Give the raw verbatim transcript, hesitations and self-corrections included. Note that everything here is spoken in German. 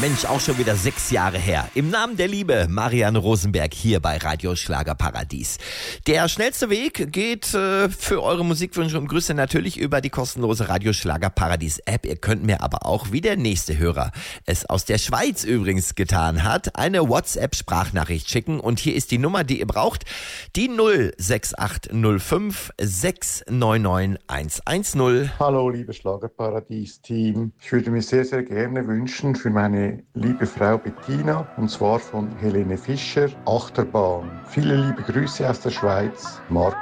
Mensch, auch schon wieder sechs Jahre her. Im Namen der Liebe, Marianne Rosenberg hier bei Radio Schlagerparadies. Der schnellste Weg geht äh, für eure Musikwünsche und Grüße natürlich über die kostenlose Radio Schlagerparadies App. Ihr könnt mir aber auch, wie der nächste Hörer es aus der Schweiz übrigens getan hat, eine WhatsApp-Sprachnachricht schicken. Und hier ist die Nummer, die ihr braucht, die null sechs acht null fünf sechs neun neun eins eins null. Hallo, liebe Schlagerparadies-Team. Ich würde mir sehr, sehr gerne wünschen für meine liebe Frau Bettina, und zwar von Helene Fischer, Achterbahn. Viele liebe Grüße aus der Schweiz, Marco.